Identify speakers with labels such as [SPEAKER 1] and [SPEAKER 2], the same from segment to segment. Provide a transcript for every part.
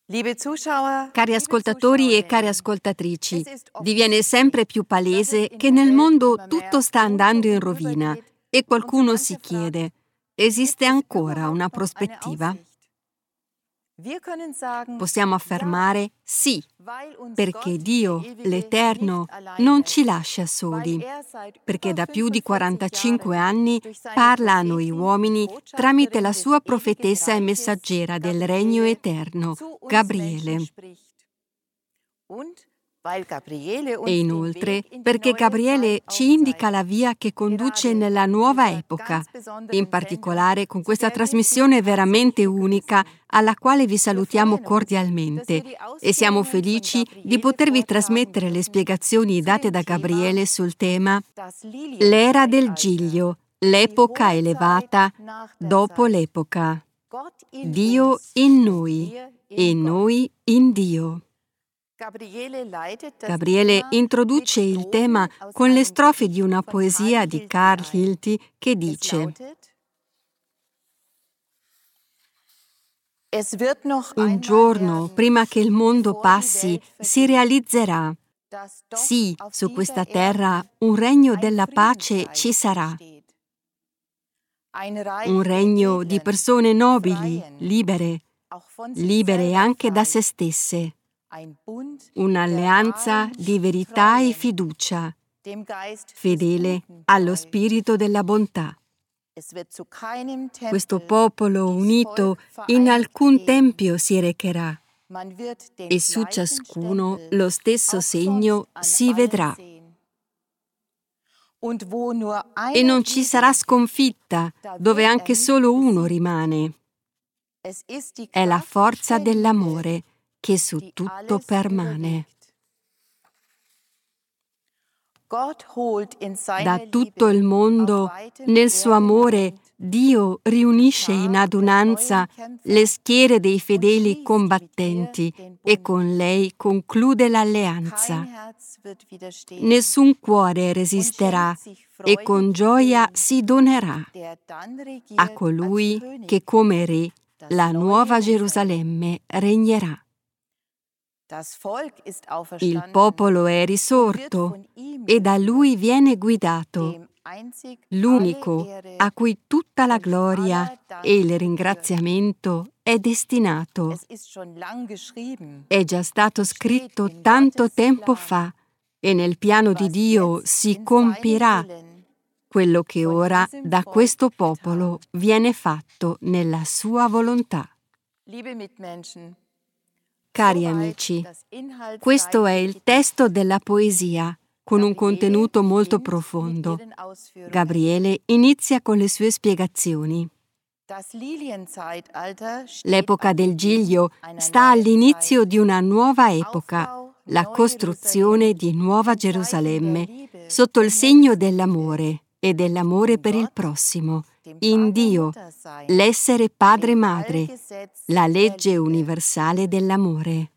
[SPEAKER 1] Cari ascoltatori e cari ascoltatrici, diviene sempre più palese che nel mondo tutto sta andando in rovina e qualcuno si chiede: esiste ancora una prospettiva? Possiamo affermare sì, perché Dio, l'Eterno, non ci lascia soli, perché da più di 45 anni parla a noi uomini tramite la sua profetessa e messaggera del Regno Eterno, Gabriele. E inoltre perché Gabriele ci indica la via che conduce nella nuova epoca, in particolare con questa trasmissione veramente unica alla quale vi salutiamo cordialmente e siamo felici di potervi trasmettere le spiegazioni date da Gabriele sul tema l'era del Giglio, l'epoca elevata dopo l'epoca. Dio in noi e noi in Dio. Gabriele introduce il tema con le strofe di una poesia di Carl Hilty che dice: un giorno, prima che il mondo passi, si realizzerà. Sì, su questa terra un regno della pace ci sarà. Un regno di persone nobili, libere anche da se stesse. Un'alleanza di verità e fiducia, fedele allo spirito della bontà. Questo popolo unito in alcun tempio si recherà e su ciascuno lo stesso segno si vedrà. E non ci sarà sconfitta dove anche solo uno rimane. È la forza dell'amore che su tutto permane. Da tutto il mondo, nel suo amore, Dio riunisce in adunanza le schiere dei fedeli combattenti e con lei conclude l'alleanza. Nessun cuore resisterà e con gioia si donerà a colui che come re la nuova Gerusalemme regnerà. Il popolo è risorto e da lui viene guidato, l'unico a cui tutta la gloria e il ringraziamento è destinato. È già stato scritto tanto tempo fa e nel piano di Dio si compirà quello che ora da questo popolo viene fatto nella sua volontà. Cari amici, questo è il testo della poesia, con un contenuto molto profondo. Gabriele inizia con le sue spiegazioni. L'epoca del Giglio sta all'inizio di una nuova epoca, la costruzione di Nuova Gerusalemme, sotto il segno dell'amore e dell'amore per il prossimo, in Dio, l'essere padre-madre, la legge universale dell'amore.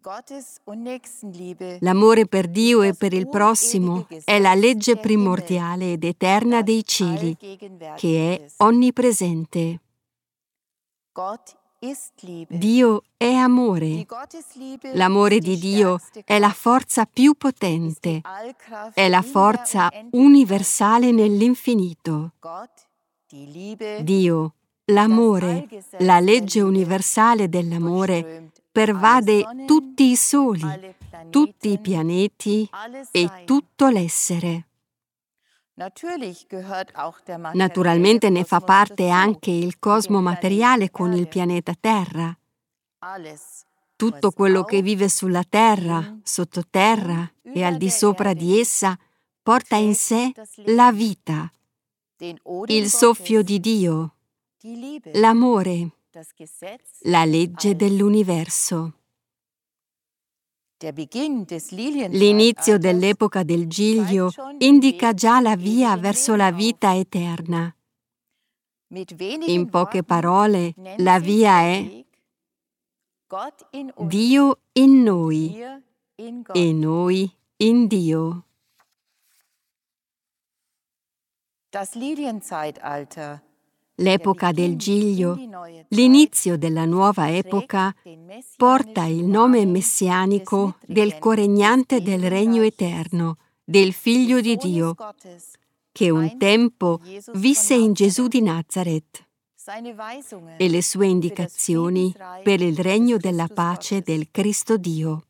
[SPEAKER 1] L'amore per Dio e per il prossimo è la legge primordiale ed eterna dei cieli, che è onnipresente. Dio è amore. L'amore di Dio è la forza più potente, è la forza universale nell'infinito. Dio, l'amore, la legge universale dell'amore, pervade tutti i soli, tutti i pianeti e tutto l'essere. Naturalmente ne fa parte anche il cosmo materiale con il pianeta Terra. Tutto quello che vive sulla Terra, sottoterra e al di sopra di essa porta in sé la vita, il soffio di Dio, l'amore, la legge dell'universo. L'inizio dell'epoca del Giglio indica già la via verso la vita eterna. In poche parole, la via è Dio in noi e noi in Dio. L'epoca del Giglio, l'inizio della nuova epoca, porta il nome messianico del coregnante del regno eterno, del Figlio di Dio, che un tempo visse in Gesù di Nazaret, e le sue indicazioni per il regno della pace del Cristo Dio.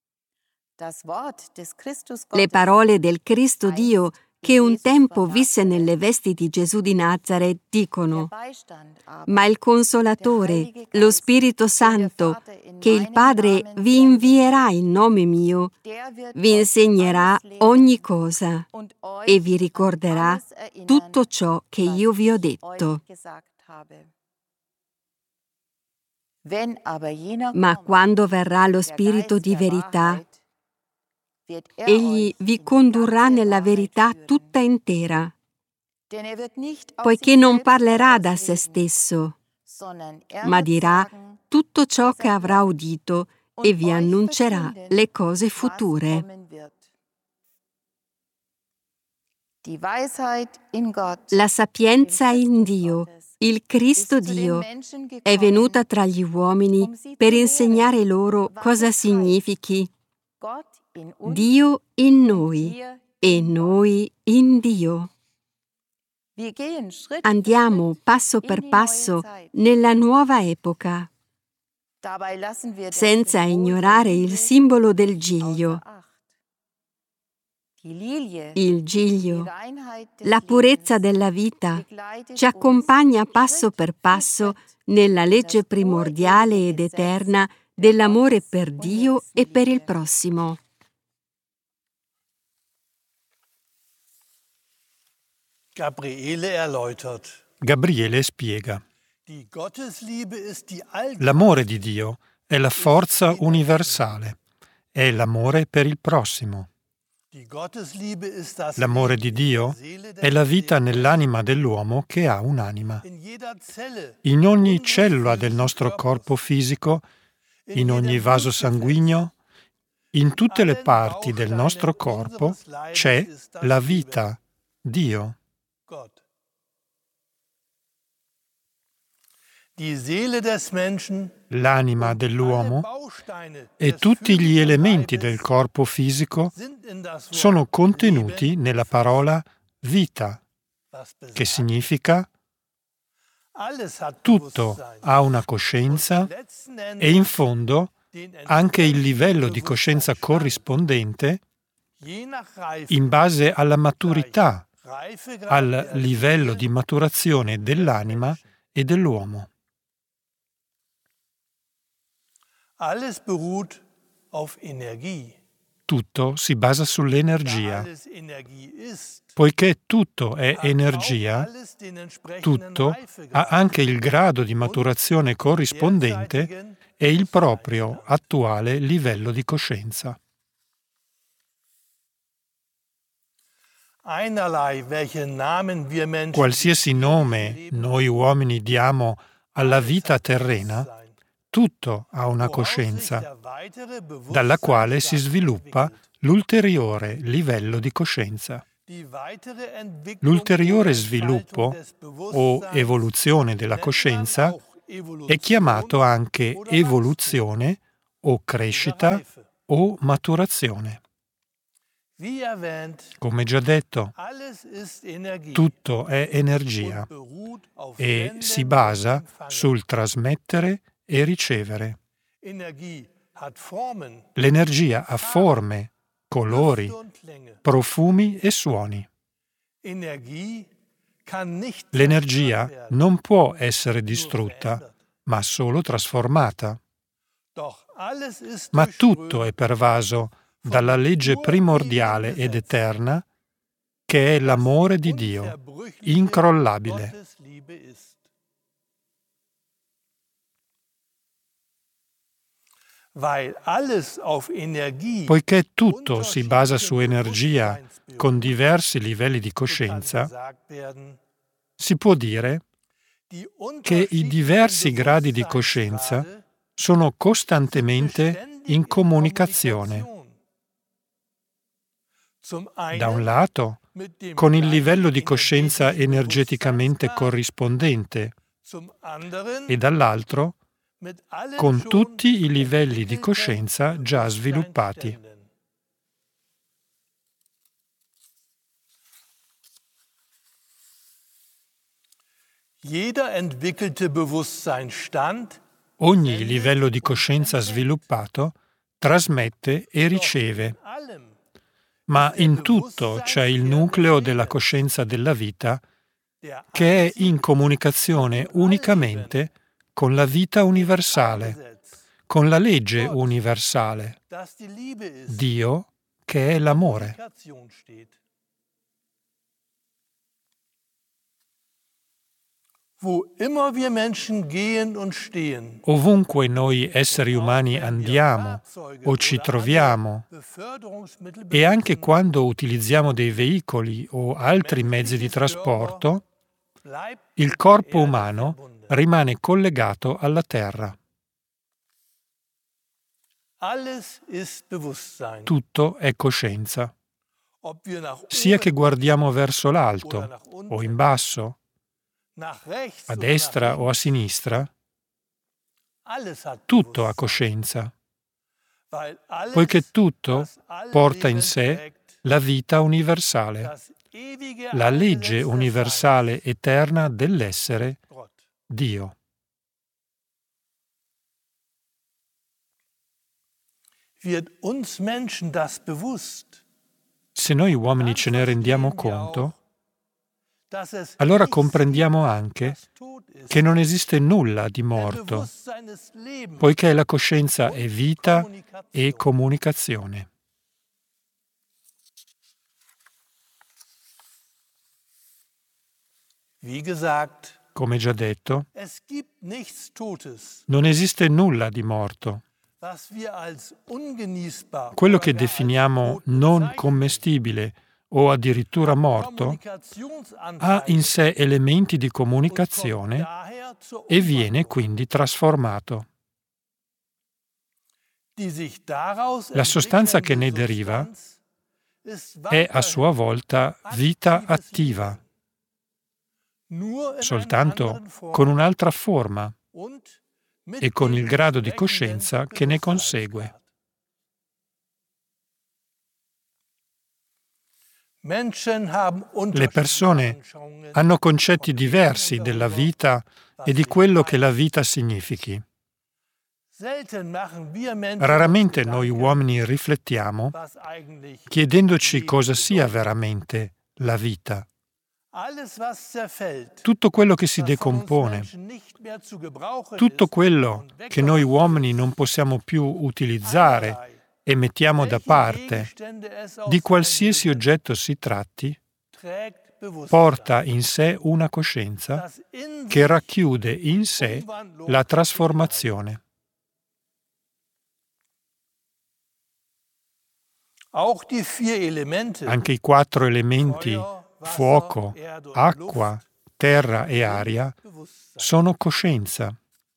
[SPEAKER 1] Le parole del Cristo Dio, che un tempo visse nelle vesti di Gesù di Nazaret, dicono: ma il Consolatore, lo Spirito Santo, che il Padre vi invierà in nome mio, vi insegnerà ogni cosa e vi ricorderà tutto ciò che io vi ho detto. Ma quando verrà lo Spirito di verità, Egli vi condurrà nella verità tutta intera, poiché non parlerà da se stesso, ma dirà tutto ciò che avrà udito e vi annuncerà le cose future. La sapienza in Dio, il Cristo Dio, è venuta tra gli uomini per insegnare loro cosa significhi Dio in noi e noi in Dio. Andiamo passo per passo nella nuova epoca, senza ignorare il simbolo del giglio. Il giglio, la purezza della vita, ci accompagna passo per passo nella legge primordiale ed eterna dell'amore per Dio e per il prossimo.
[SPEAKER 2] Gabriele spiega. L'amore di Dio è la forza universale, è l'amore per il prossimo. L'amore di Dio è la vita nell'anima dell'uomo che ha un'anima. In ogni cellula del nostro corpo fisico, in ogni vaso sanguigno, in tutte le parti del nostro corpo c'è la vita, Dio. L'anima dell'uomo e tutti gli elementi del corpo fisico sono contenuti nella parola vita, che significa tutto ha una coscienza e in fondo anche il livello di coscienza corrispondente in base alla maturità, al livello di maturazione dell'anima e dell'uomo. Tutto si basa sull'energia. Poiché tutto è energia, tutto ha anche il grado di maturazione corrispondente e il proprio attuale livello di coscienza. Qualsiasi nome noi uomini diamo alla vita terrena, tutto ha una coscienza, dalla quale si sviluppa l'ulteriore livello di coscienza. L'ulteriore sviluppo o evoluzione della coscienza è chiamato anche evoluzione o crescita o maturazione. Come già detto, tutto è energia e si basa sul trasmettere e ricevere. L'energia ha forme, colori, profumi e suoni. L'energia non può essere distrutta, ma solo trasformata. Ma tutto è pervaso dalla legge primordiale ed eterna, che è l'amore di Dio, incrollabile. Poiché tutto si basa su energia con diversi livelli di coscienza, si può dire che i diversi gradi di coscienza sono costantemente in comunicazione. Da un lato, con il livello di coscienza energeticamente corrispondente e dall'altro con tutti i livelli di coscienza già sviluppati. Ogni livello di coscienza sviluppato trasmette e riceve, ma in tutto c'è il nucleo della coscienza della vita che è in comunicazione unicamente con la vita universale, con la legge universale, Dio che è l'amore. Ovunque noi esseri umani andiamo o ci troviamo, e anche quando utilizziamo dei veicoli o altri mezzi di trasporto, il corpo umano rimane collegato alla terra. Tutto è coscienza. Sia che guardiamo verso l'alto o in basso, a destra o a sinistra, tutto ha coscienza, poiché tutto porta in sé la vita universale, la legge universale eterna dell'essere Dio. Se noi uomini ce ne rendiamo conto, allora comprendiamo anche che non esiste nulla di morto, poiché la coscienza è vita e comunicazione. Come già detto, non esiste nulla di morto. Quello che definiamo non commestibile o addirittura morto ha in sé elementi di comunicazione e viene quindi trasformato. La sostanza che ne deriva è a sua volta vita attiva, soltanto con un'altra forma e con il grado di coscienza che ne consegue. Le persone hanno concetti diversi della vita e di quello che la vita significhi. Raramente noi uomini riflettiamo chiedendoci cosa sia veramente la vita. Tutto quello che si decompone, tutto quello che noi uomini non possiamo più utilizzare e mettiamo da parte, di qualsiasi oggetto si tratti, porta in sé una coscienza che racchiude in sé la trasformazione. Anche i 4 elementi, fuoco, acqua, terra e aria, sono coscienza.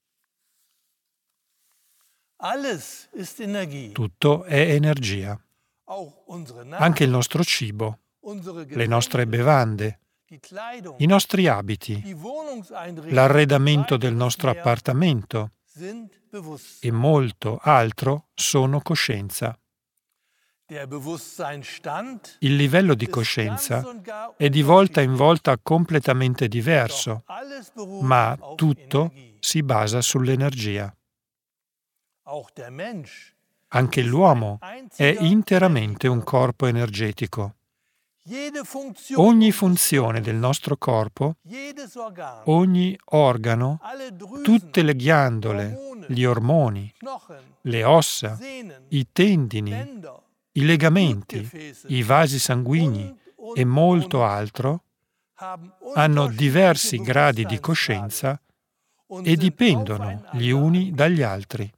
[SPEAKER 2] Tutto è energia. Anche il nostro cibo, le nostre bevande, i nostri abiti, l'arredamento del nostro appartamento e molto altro sono coscienza. Il livello di coscienza è di volta in volta completamente diverso, ma tutto si basa sull'energia. Anche l'uomo è interamente un corpo energetico. Ogni funzione del nostro corpo, ogni organo, tutte le ghiandole, gli ormoni, le ossa, i tendini, i legamenti, i vasi sanguigni e molto altro hanno diversi gradi di coscienza e dipendono gli uni dagli altri.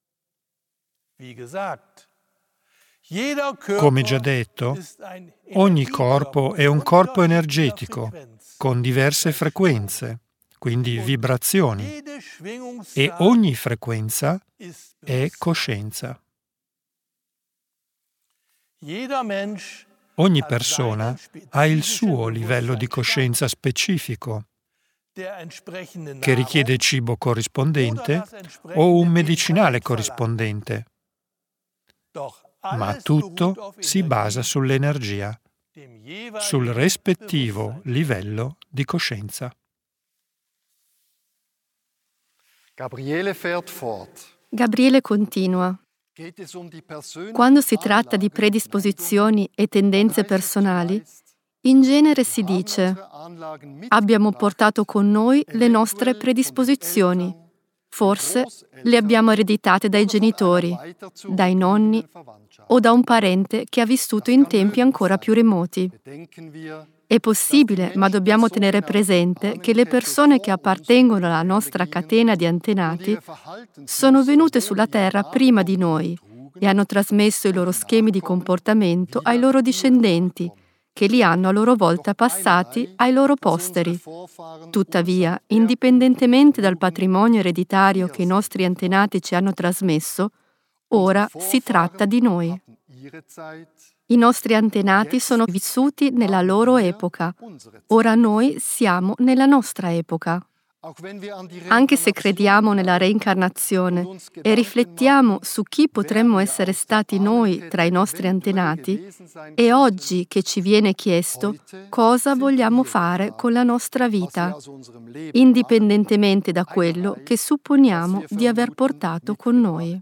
[SPEAKER 2] Come già detto, ogni corpo è un corpo energetico con diverse frequenze, quindi vibrazioni, e ogni frequenza è coscienza. Ogni persona ha il suo livello di coscienza specifico, che richiede cibo corrispondente o un medicinale corrispondente. Ma tutto si basa sull'energia, sul rispettivo livello di coscienza.
[SPEAKER 3] Gabriele continua. Quando si tratta di predisposizioni e tendenze personali, in genere si dice: abbiamo portato con noi le nostre predisposizioni. Forse le abbiamo ereditate dai genitori, dai nonni o da un parente che ha vissuto in tempi ancora più remoti. È possibile, ma dobbiamo tenere presente che le persone che appartengono alla nostra catena di antenati sono venute sulla Terra prima di noi e hanno trasmesso i loro schemi di comportamento ai loro discendenti, che li hanno a loro volta passati ai loro posteri. Tuttavia, indipendentemente dal patrimonio ereditario che i nostri antenati ci hanno trasmesso, ora si tratta di noi. I nostri antenati sono vissuti nella loro epoca. Ora noi siamo nella nostra epoca. Anche se crediamo nella reincarnazione e riflettiamo su chi potremmo essere stati noi tra i nostri antenati, è oggi che ci viene chiesto cosa vogliamo fare con la nostra vita, indipendentemente da quello che supponiamo di aver portato con noi.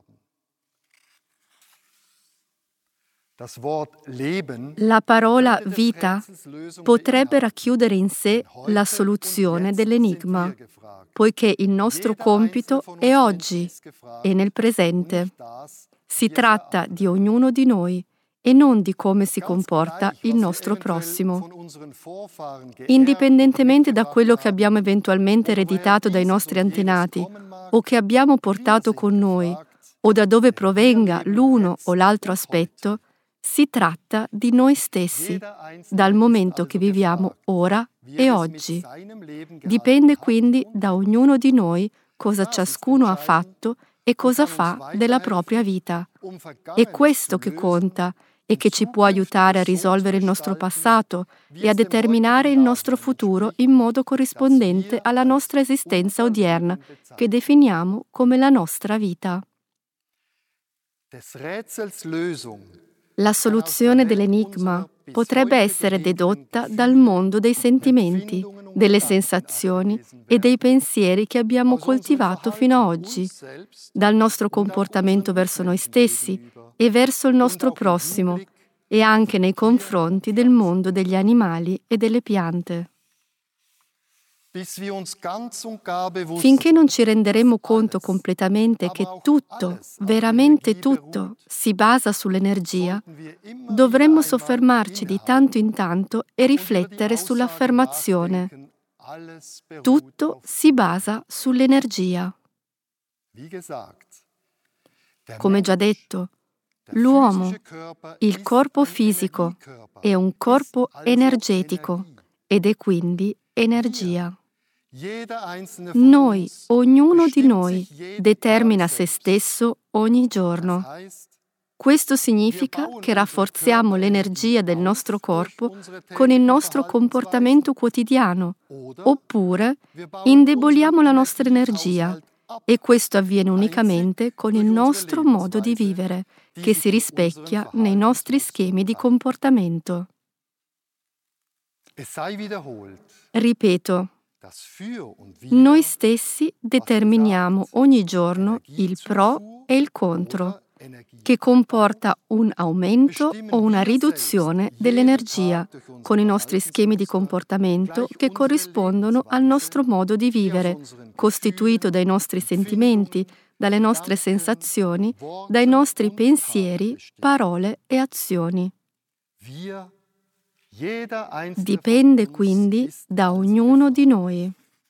[SPEAKER 3] La parola vita potrebbe racchiudere in sé la soluzione dell'enigma, poiché il nostro compito è oggi e nel presente. Si tratta di ognuno di noi e non di come si comporta il nostro prossimo. Indipendentemente da quello che abbiamo eventualmente ereditato dai nostri antenati o che abbiamo portato con noi o da dove provenga l'uno o l'altro aspetto, si tratta di noi stessi, dal momento che viviamo ora e oggi. Dipende quindi da ognuno di noi cosa ciascuno ha fatto e cosa fa della propria vita. È questo che conta e che ci può aiutare a risolvere il nostro passato e a determinare il nostro futuro in modo corrispondente alla nostra esistenza odierna, che definiamo come la nostra vita. La soluzione dell'enigma potrebbe essere dedotta dal mondo dei sentimenti, delle sensazioni e dei pensieri che abbiamo coltivato fino ad oggi, dal nostro comportamento verso noi stessi e verso il nostro prossimo, e anche nei confronti del mondo degli animali e delle piante. Finché non ci renderemo conto completamente che tutto, veramente tutto, si basa sull'energia, dovremmo soffermarci di tanto in tanto e riflettere sull'affermazione: tutto si basa sull'energia. Come già detto, l'uomo, il corpo fisico, è un corpo energetico ed è quindi energia. Noi, ognuno di noi, determina se stesso ogni giorno. Questo significa che rafforziamo l'energia del nostro corpo con il nostro comportamento quotidiano, oppure indeboliamo la nostra energia, e questo avviene unicamente con il nostro modo di vivere, che si rispecchia nei nostri schemi di comportamento. Ripeto, noi stessi determiniamo ogni giorno il pro e il contro, che comporta un aumento o una riduzione dell'energia con i nostri schemi di comportamento che corrispondono al nostro modo di vivere, costituito dai nostri sentimenti, dalle nostre sensazioni, dai nostri pensieri, parole e azioni. Dipende quindi da ognuno di noi.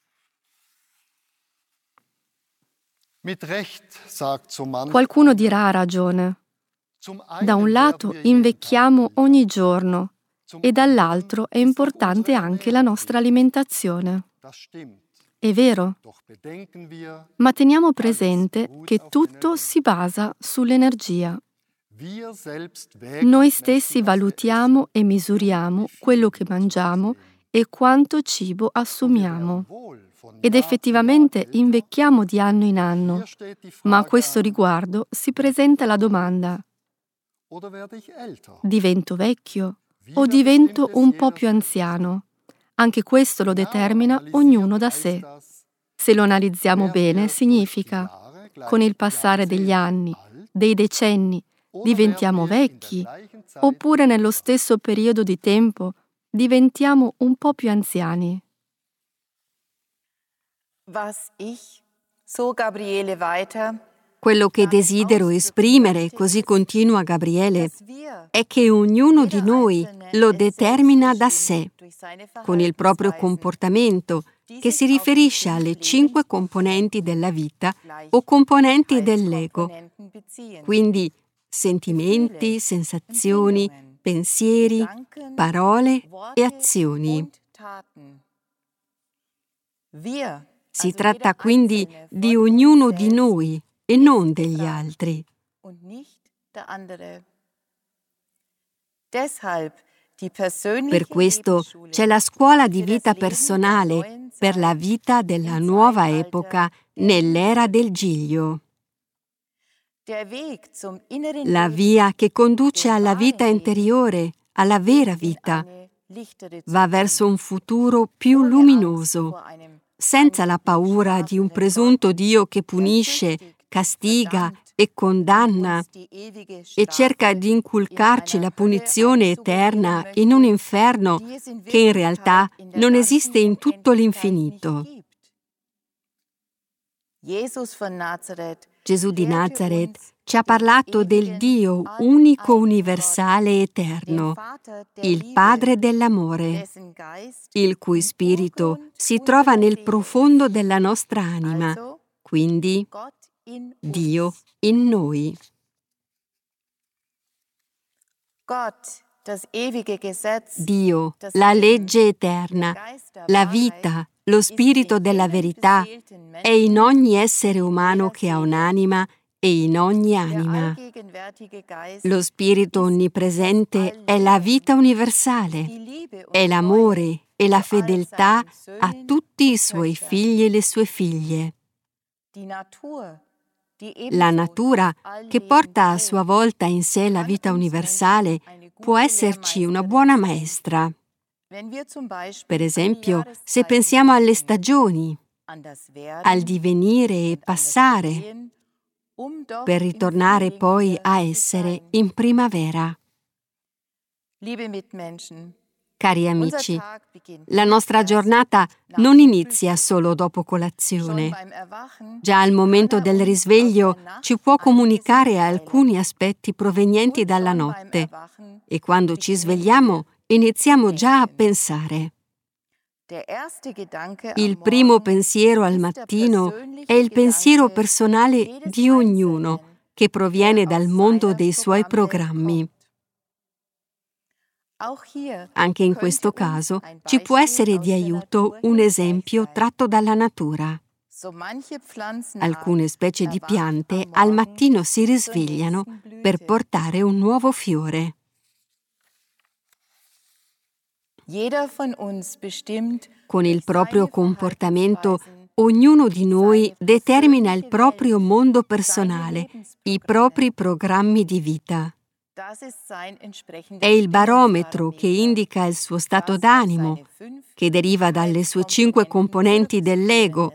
[SPEAKER 3] Qualcuno dirà: ha ragione. Da un lato invecchiamo ogni giorno e dall'altro è importante anche la nostra alimentazione. È vero, ma teniamo presente che tutto si basa sull'energia. Noi stessi valutiamo e misuriamo quello che mangiamo e quanto cibo assumiamo. Ed effettivamente invecchiamo di anno in anno, ma a questo riguardo si presenta la domanda: divento vecchio o divento un po' più anziano? Anche questo lo determina ognuno da sé. Se lo analizziamo bene, significa: con il passare degli anni, dei decenni, diventiamo vecchi, oppure nello stesso periodo di tempo diventiamo un po' più anziani.
[SPEAKER 1] Quello che desidero esprimere, così continua Gabriele, è che ognuno di noi lo determina da sé, con il proprio comportamento, che si riferisce alle 5 componenti della vita o componenti dell'ego. Quindi sentimenti, sensazioni, pensieri, parole e azioni. Si tratta quindi di ognuno di noi e non degli altri. Per questo c'è la scuola di vita personale per la vita della nuova epoca nell'era del Giglio. La via che conduce alla vita interiore, alla vera vita, va verso un futuro più luminoso, senza la paura di un presunto Dio che punisce, castiga e condanna e cerca di inculcarci la punizione eterna in un inferno che in realtà non esiste in tutto l'infinito. Gesù di Nazaret ci ha parlato del Dio unico, universale e eterno, il Padre dell'amore, il cui spirito si trova nel profondo della nostra anima, quindi Dio in noi. Dio, la legge eterna, la vita, lo spirito della verità è in ogni essere umano che ha un'anima e in ogni anima. Lo spirito onnipresente è la vita universale, è l'amore e la fedeltà a tutti i suoi figli e le sue figlie. La natura, che porta a sua volta in sé la vita universale, può esserci una buona maestra. Per esempio, se pensiamo alle stagioni, al divenire e passare, per ritornare poi a essere in primavera. Cari amici, la nostra giornata non inizia solo dopo colazione. Già al momento del risveglio ci può comunicare alcuni aspetti provenienti dalla notte e quando ci svegliamo iniziamo già a pensare. Il primo pensiero al mattino è il pensiero personale di ognuno che proviene dal mondo dei suoi programmi. Anche in questo caso ci può essere di aiuto un esempio tratto dalla natura. Alcune specie di piante al mattino si risvegliano per portare un nuovo fiore. Con il proprio comportamento, ognuno di noi determina il proprio mondo personale, i propri programmi di vita. È il barometro che indica il suo stato d'animo, che deriva dalle sue 5 componenti dell'ego,